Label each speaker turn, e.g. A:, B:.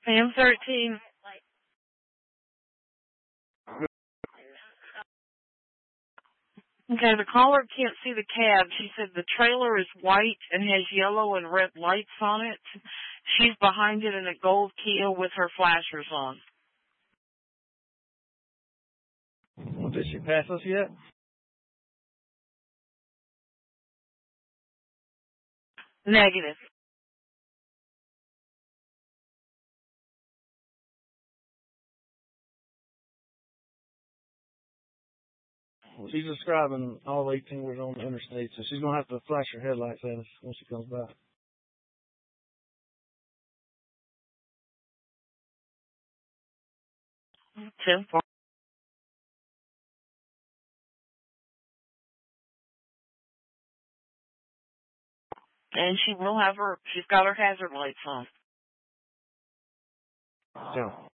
A: Sam 13. Okay, the caller can't see the cab. She said the trailer is white and has yellow and red lights on it. She's behind it in a gold Kia with her flashers on.
B: Well, did she pass us yet?
A: Negative.
B: Well, she's describing all 18-wheelers on the interstate, so she's going to have to flash her headlights at us when she comes back.
A: Simple. And she's got her hazard lights on.
B: Yeah.